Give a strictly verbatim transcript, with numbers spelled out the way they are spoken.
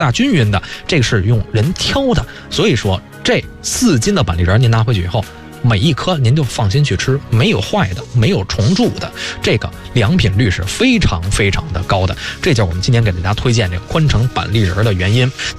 大均匀的，这个是用人挑的。所以说这四斤的板栗仁您拿回去以后，每一颗您就放心去吃，没有坏的，没有虫蛀的，这个良品率是非常非常的高的。这就是我们今天给大家推荐这个宽城板栗仁的原因。